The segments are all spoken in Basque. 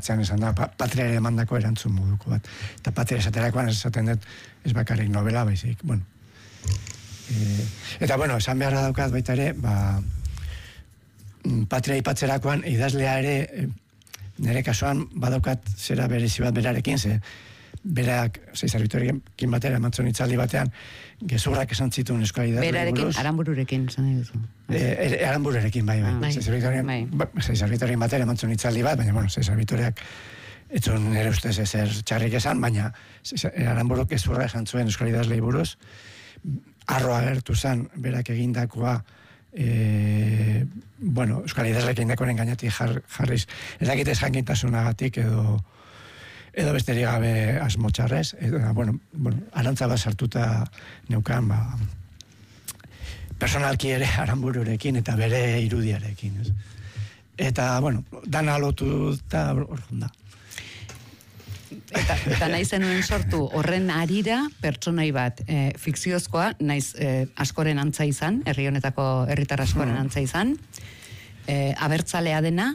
atzean esan da, Patriari emandako erantzun moduko bat. Eta Patria esaterakoan esaten dut, ez bakarrik novela, baizik, bueno. Eta, bueno, esan beharra daukat baita ere, Patria ipatzerakoan, idazlea ere, nire kasuan badaukat zera berezi bat berarekin, berak, Zerbitorekin batera, emantzun itzaldi batean, gezurrak esan zituen eskola idazlea buruz. Berarekin, Aranbururekin, esan nahi duzu. Aranbururekin, bai. Zerbitorekin batera, emantzun itzaldi bat, baina, bueno, Zerbitoreak etzun nire ustez ezer txarrik esan, baina Aranburuk gezurra esan zuen eskola idazlea buruz, arro agertu zen, berak egindakoa, bueno, euskal idazleak egindakoaren gainatik jarriz, ez dakit ez jangintasunagatik edo besterik gabe asmotxarrez, bueno, arantza bat sartuta neukan, personalki ere Aranbururekin eta bere irudiarekin, ez? Eta, bueno, dana lotu eta hor da. Eta nahi zenuen sortu horren arira pertsonai bat fikziozkoa, naiz askoren antza izan, herri honetako herritar askoren antza izan, abertzalea dena,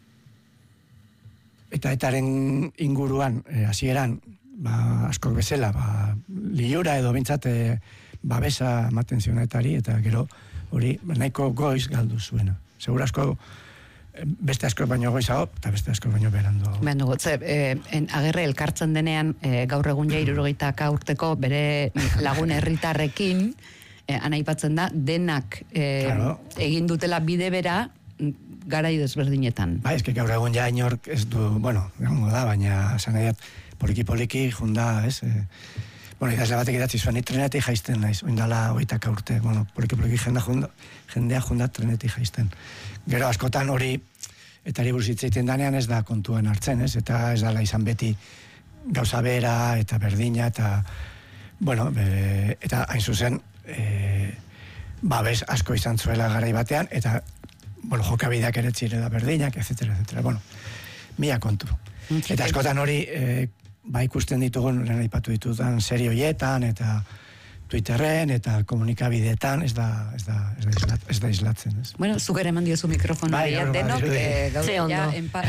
eta etaren inguruan, hasieran, askok bezala, liura edo bintzat babesa ematen zion etari, eta gero hori nahiko goiz galdu zuena. Segura asko beste asko baino goizago, eta beste asko baino berandu. Agerre elkartzen denean, gaur egun ja 70 urteko bere lagun herritarrekin, anaipatzen da, denak egin dutela bide bera, garai desberdinetan. Eske gaur egun ja inork ez du, bueno, egongo da, baina zanaiat poliki junda, ez? Bueno, idazle batek idatzi zuen, trenetik jaisten naiz, oindala 20 urte, bueno, poliki jendea junda trenetik jaisten. Gero askotan hori, etari buruz hitz egiten danean ez da kontuan hartzen, ez? Eta ez dala izan beti gauza bera eta berdina, eta, bueno, eta hain zuzen, babes asko izan zuela garai batean, eta, bueno, jokabideak ere txirela berdinak, etcétera, etcétera. Bueno, mila kontu. Eta askotan hori, ikusten ditugun, aipatu ditudan serie hoietan, eta Twitterren, eta komunikabideetan, ez da islatzen, ez. Bueno, zuk ere eman diozu mikrofonoa, denok, ze ondo.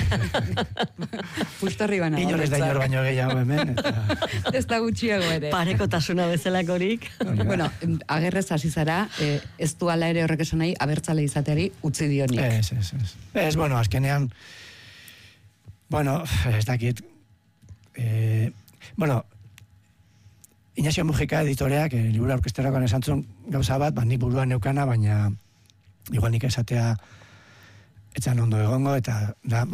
Justo arriban. Inor ez da inor baino gehiago hemen, eta... Ez da gutxiago ere. Parekotasuna bezalakorik. Bueno, agerrez hasi zara, ez du ala ere horrek esan nahi, abertzale izateari utzi dionik. Ez, bueno, azkenean, bueno, ez dakit, bueno, Ignacio Mujika editoreak, liburu aurkezterakoan esan zuen gauza bat, nik buruan neukana, baina igual nik esatea etzan ondo egongo, eta da,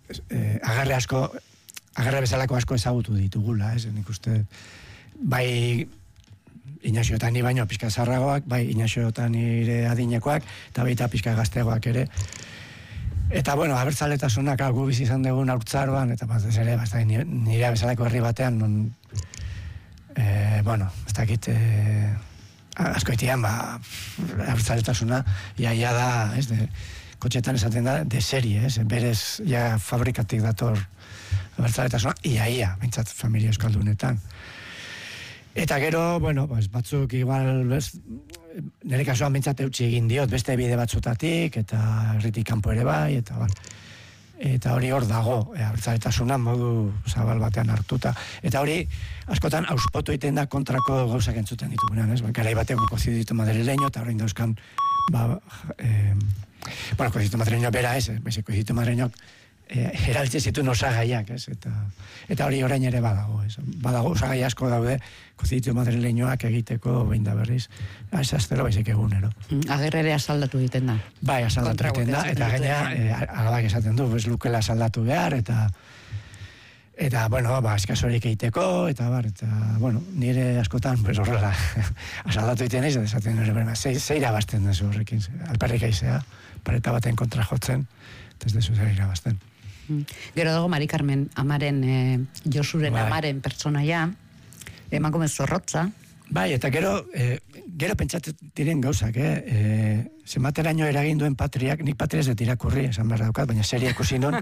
agarre bezalako asko ezagutu ditugula, ez, nik uste, bai Ignacio eta ni baino pixka zarragoak, bai Ignacio eta nire adinekoak, eta baita pixka gaztegoak ere. Eta, bueno, abertzaletasunak gu bizi izan dugun haurtzaroan, eta ez ere, nire bezalako herri batean, non, bueno, ez dakit, askoitian, abertzaletasuna, iaia da, ez, kotxetan esaten da, de serie, ez, berez, ja, fabrikatik dator abertzaletasuna, iaia, bintzat, familia euskaldunetan. Eta gero, bueno, batzuk igual, nire kasuan bintzat eutxi egin diot, beste bide batzutatik, eta herritik kanpo ere bai, eta hori hor dago, abertzaletasuna modu zabal batean hartuta. Eta hori, askotan, auspotu egiten da kontrako gauzak entzuten ditugunean, ez? Garai batean kozidito madrileño, eta horrein dauzkan, bueno, kozidito madrileño bera ez, kozidito madrileño eraltze zituen osagaiak, ez? Eta hori orain ere badago, ez? Badago osagai asko daude kozidito madrileñoak egiteko behin da berriz, ez astero baizik egunero. Agerre ere asaldatu egiten da. Bai, asaldatu egiten da, eta gainera, alabak esaten du, ez lukela asaldatu behar, eta, bueno, eskasorik egiteko, eta, bueno, nire askotan, horrela, asaldatu egiten ez, esaten nire, zeira bazten dezu horrekin, alperrik aizea, pareta baten kontra jotzen, eta ez dezu zeira bazten. Gero dago Mari Carmen amaren, Josuren amaren pertsonaia, emakume zorrotza. Bai, eta gero pentsatzen diren gauzak, zenbateraino eragin duen Patriak, nik Patria ez dut irakurri, esan behar daukat, baina serie ikusi non,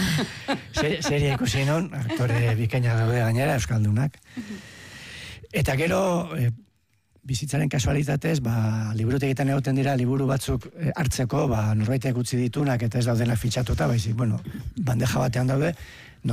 aktore bikaina daude gainera, euskaldunak. Eta gero, bizitzaren kasualitatez, liburutik egiten egoten dira, liburu batzuk hartzeko, norbaitek utzi ditunak, eta ez daudenak fitxatuta, baizik, bueno, bandeja batean daude,